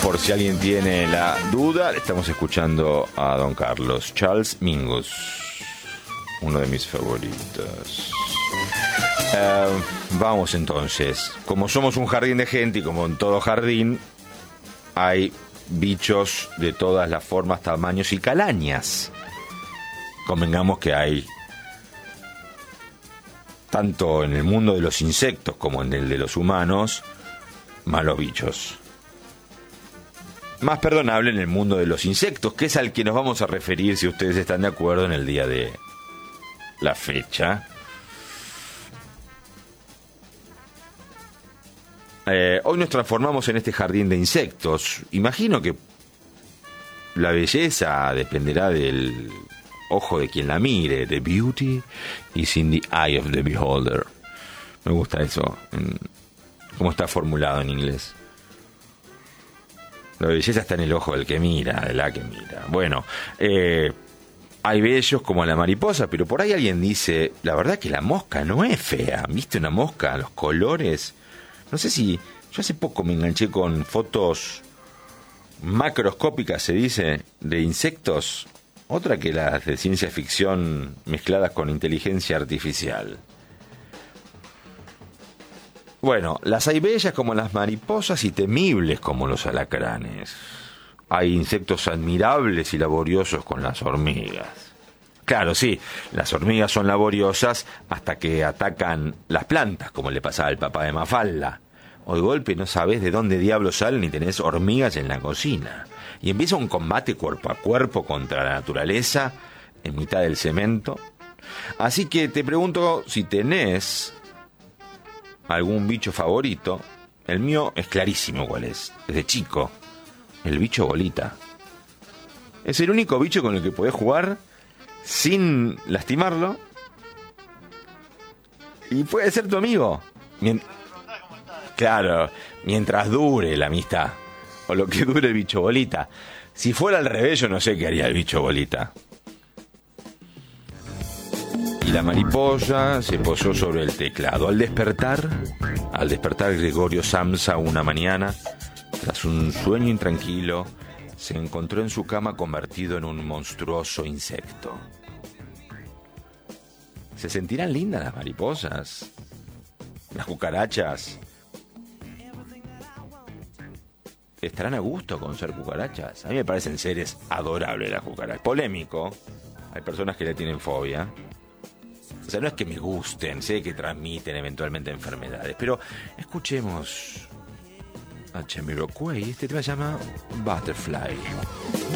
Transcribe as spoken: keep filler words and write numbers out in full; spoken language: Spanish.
por si alguien tiene la duda, estamos escuchando a don Carlos Charles Mingus, uno de mis favoritos. Uh, vamos entonces. Como somos un jardín de gente y como en todo jardín, hay bichos de todas las formas, tamaños y calañas. Convengamos que hay, tanto en el mundo de los insectos como en el de los humanos, malos bichos. Más perdonable en el mundo de los insectos, que es al que nos vamos a referir, si ustedes están de acuerdo, en el día de la fecha. Eh, hoy nos transformamos en este jardín de insectos. Imagino que la belleza dependerá del ojo de quien la mire. The beauty is in the eye of the beholder. Me gusta eso, en, cómo está formulado en inglés. La belleza está en el ojo del que mira, de la que mira. Bueno, eh, hay bellos como la mariposa, pero por ahí alguien dice, la verdad que la mosca no es fea. ¿Viste una mosca? Los colores... No sé si... Yo hace poco me enganché con fotos macroscópicas, se dice, de insectos. Otra que las de ciencia ficción mezcladas con inteligencia artificial. Bueno, las hay bellas como las mariposas y temibles como los alacranes. Hay insectos admirables y laboriosos con las hormigas. Claro, sí, las hormigas son laboriosas hasta que atacan las plantas, como le pasaba al papá de Mafalda. O de golpe no sabes de dónde diablos salen y tenés hormigas en la cocina. Y empieza un combate cuerpo a cuerpo contra la naturaleza en mitad del cemento. Así que te pregunto si tenés algún bicho favorito. El mío es clarísimo cuál es. Desde chico, el bicho bolita. Es el único bicho con el que podés jugar sin lastimarlo. Y puede ser tu amigo. Mien- claro, mientras dure la amistad. O lo que dure el bicho bolita. Si fuera al revés, yo no sé qué haría el bicho bolita. Y la mariposa se posó sobre el teclado. Al despertar, al despertar Gregorio Samsa una mañana, tras un sueño intranquilo, se encontró en su cama convertido en un monstruoso insecto. ¿Se sentirán lindas las mariposas? ¿Las cucarachas? ¿Estarán a gusto con ser cucarachas? A mí me parecen seres adorables las cucarachas. Polémico. Hay personas que le tienen fobia. O sea, no es que me gusten, sé que transmiten eventualmente enfermedades, pero escuchemos a Jamiroquai. Este tema se llama Butterfly.